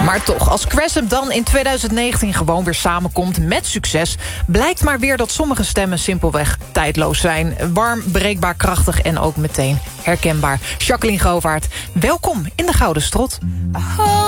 Maar toch, als Crescent dan in 2019 gewoon weer samenkomt met succes, blijkt maar weer dat sommige stemmen simpelweg tijdloos zijn. Warm, breekbaar, krachtig en ook meteen herkenbaar. Jacqueline Govaert, welkom in de Gouden Strot.